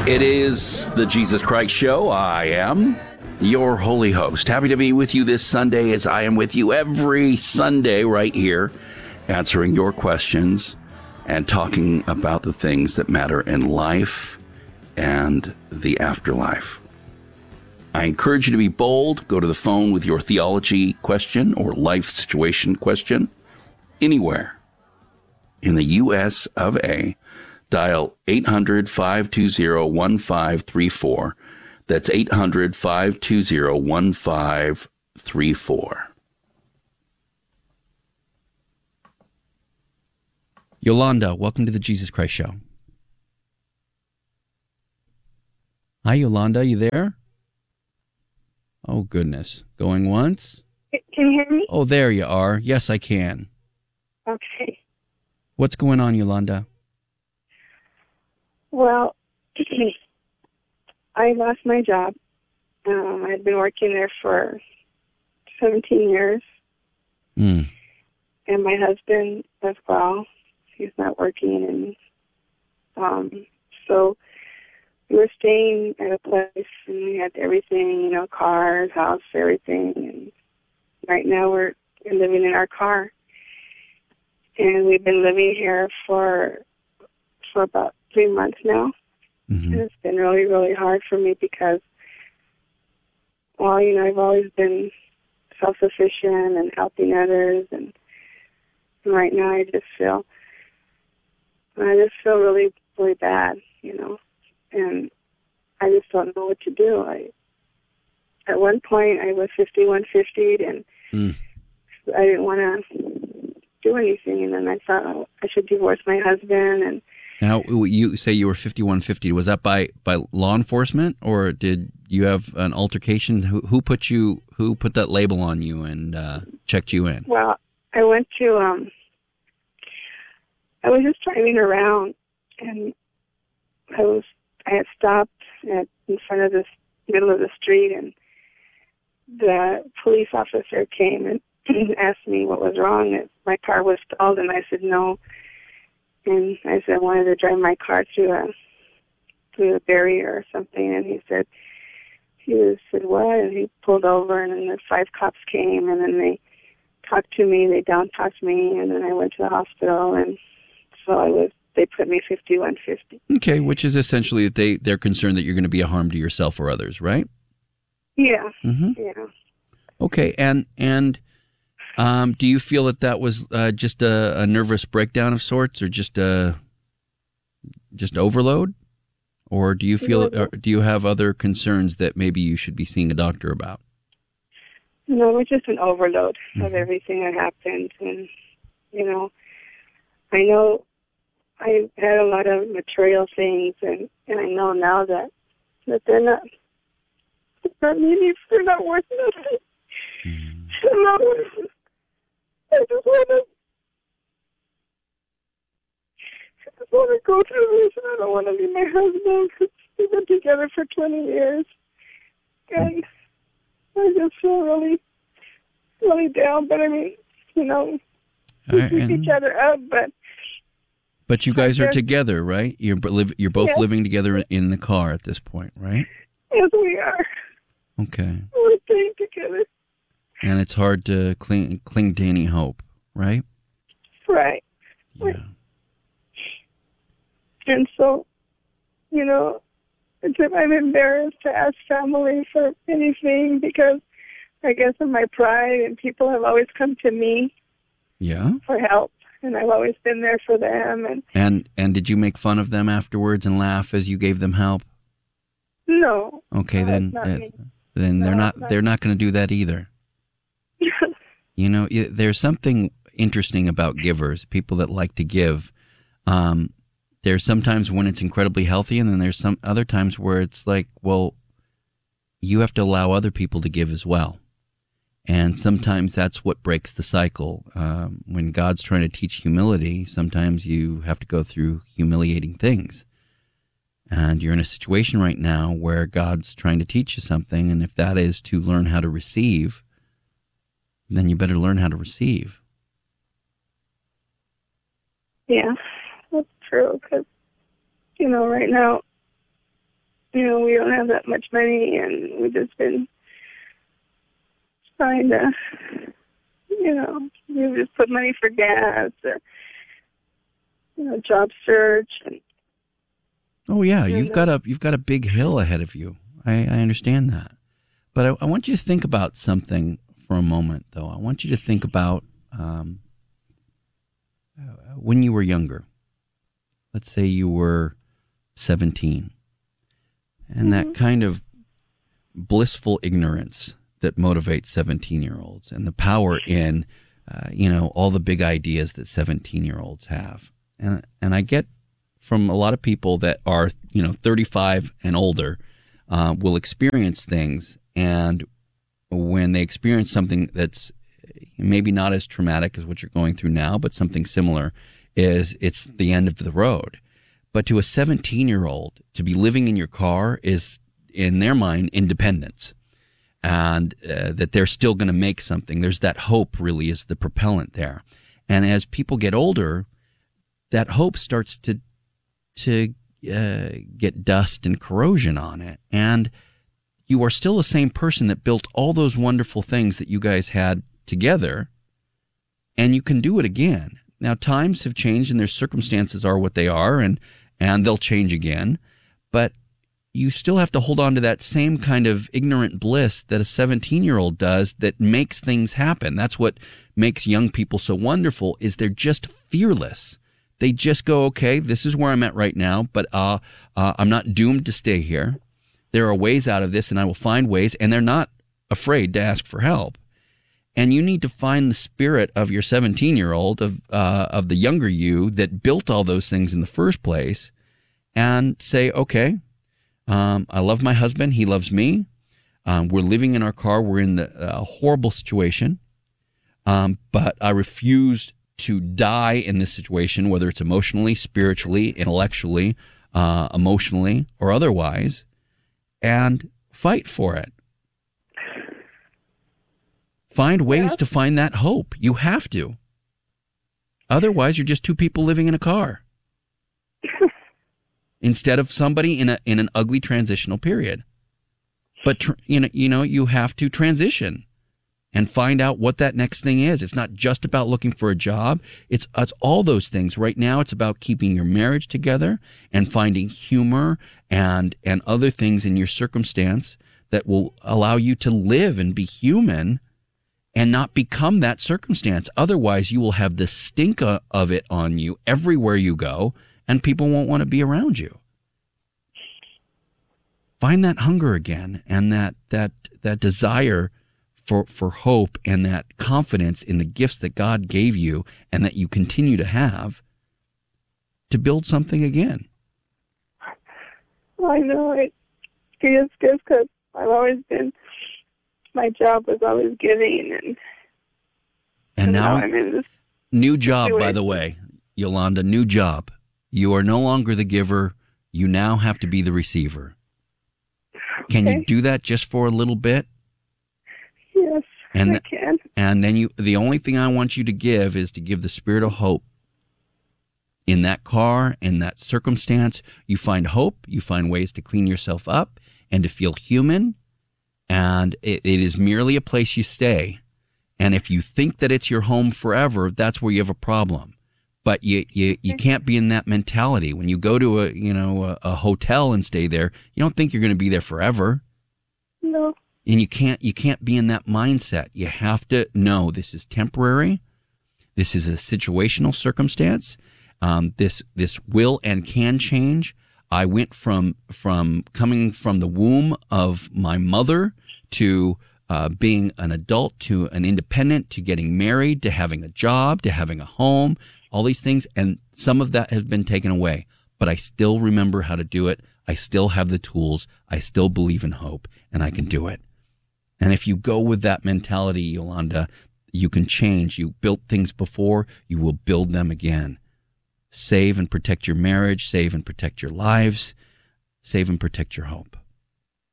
It is the Jesus Christ Show. I am your holy host. Happy to be with you this Sunday, as I am with you every Sunday right here, answering your questions and talking about the things that matter in life and the afterlife. I encourage you to be bold. Go to the phone with your theology question or life situation question anywhere in the U.S. of A. Dial 800-520-1534. That's 800-520-1534. Yolanda, welcome to the Jesus Christ Show. Hi, Yolanda, you there? Oh, goodness. Going once? Can you hear me? Oh, there you are. Yes, I can. Okay. What's going on, Yolanda? Well, I lost my job. I'd been working there for 17 years. And my husband as well. He's not working. And so we were staying at a place, and we had everything, cars, house, everything. And right now we're living in our car. And we've been living here for about 3 months now. Mm-hmm. And it's been really, really hard for me because, well, I've always been self-sufficient and helping others. And right now I just feel really, really bad, and I just don't know what to do. At one point I was 5150'd, and I didn't want to do anything. And then I thought, I should divorce my husband. And now, you say you were 5150. Was that by law enforcement, or did you have an altercation? Who put that label on you and checked you in? Well, I went to I was just driving around, and I had stopped in front of this middle of the street, and the police officer came and asked me what was wrong. That my car was stalled, and I said no. And I said I wanted to drive my car through a barrier or something, and he said what? And he pulled over, and then the 5 cops came, and then they talked to me. They down-talked me, and then I went to the hospital, and so they put me 5150. Okay, which is essentially that they're concerned that you're going to be a harm to yourself or others, right? Yeah. Mm-hmm. Yeah. Okay, and do you feel that was just a nervous breakdown of sorts, or just overload, or do you feel or do you have other concerns that maybe you should be seeing a doctor about? No, it was just an overload of everything that happened, and I know I had a lot of material things, and I know now that they're not needed. They're not worth nothing. They're not worth it. I just want to go through this, and I don't want to leave my husband because we've been together for 20 years, and I just feel really, really down. But I mean, we keep each other up, But you guys are together, right? You're both living together in the car at this point, right? Yes, we are. Okay. We're staying together. And it's hard to cling to any hope, right? Right. Yeah. And so, I'm embarrassed to ask family for anything because I guess of my pride, and people have always come to me for help. And I've always been there for them. And did you make fun of them afterwards and laugh as you gave them help? No. Okay, then they're not going to do that either. There's something interesting about givers, people that like to give. There's sometimes when it's incredibly healthy, and then there's some other times where it's like, well, you have to allow other people to give as well. And sometimes that's what breaks the cycle. When God's trying to teach humility, sometimes you have to go through humiliating things. And you're in a situation right now where God's trying to teach you something, and if that is to learn how to receive, then you better learn how to receive. Yeah, that's true, because, right now, we don't have that much money, and we've just been trying to, we just put money for gas or, job search. And, oh yeah, you've got a big hill ahead of you. I understand that, but I want you to think about something for a moment, though. I want you to think about when you were younger. Let's say you were 17, and that kind of blissful ignorance that motivates 17-year-olds, and the power in, all the big ideas that 17-year-olds have. And I get from a lot of people that are, 35 and older, will experience things, and when they experience something that's maybe not as traumatic as what you're going through now, but something similar, it's the end of the road. But to a 17-year-old, to be living in your car is, in their mind, independence. And that they're still going to make something. There's that hope really is the propellant there. And as people get older, that hope starts to get dust and corrosion on it. And you are still the same person that built all those wonderful things that you guys had together, and you can do it again. Now, times have changed and their circumstances are what they are, and they'll change again. But you still have to hold on to that same kind of ignorant bliss that a 17-year-old does that makes things happen. That's what makes young people so wonderful, is they're just fearless. They just go, okay, this is where I'm at right now, but I'm not doomed to stay here. There are ways out of this, and I will find ways, and they're not afraid to ask for help. And you need to find the spirit of your 17-year-old, of the younger you that built all those things in the first place, and say, okay, I love my husband. He loves me. We're living in our car. We're in a horrible situation. But I refuse to die in this situation, whether it's emotionally, spiritually, intellectually, emotionally, or otherwise, and fight for it. Find ways to find that hope. You have to. Otherwise, you're just two people living in a car. Instead of somebody in an ugly transitional period. But you have to transition and find out what that next thing is. It's not just about looking for a job. It's all those things. Right now, it's about keeping your marriage together and finding humor and other things in your circumstance that will allow you to live and be human and not become that circumstance. Otherwise, you will have the stink of it on you everywhere you go, and people won't want to be around you. Find that hunger again, and that desire for hope, and that confidence in the gifts that God gave you and that you continue to have, to build something again. Well, I know it is good because I've always been, my job was always giving, and now I'm in this new job, situation. By the way, Yolanda, new job. You are no longer the giver. You now have to be the receiver. Can you do that just for a little bit? Yes, I can. And then the only thing I want you to give is to give the spirit of hope. In that car, in that circumstance, you find hope, you find ways to clean yourself up and to feel human, and it is merely a place you stay. And if you think that it's your home forever, that's where you have a problem. But you can't be in that mentality. When you go to a hotel and stay there, you don't think you're going to be there forever. No. And you can't be in that mindset. You have to know this is temporary. This is a situational circumstance. This will and can change. I went from coming from the womb of my mother to being an adult, to an independent, to getting married, to having a job, to having a home, all these things. And some of that has been taken away, but I still remember how to do it. I still have the tools. I still believe in hope, and I can do it. And if you go with that mentality, Yolanda, you can change. You built things before, you will build them again. Save and protect your marriage. Save and protect your lives. Save and protect your hope.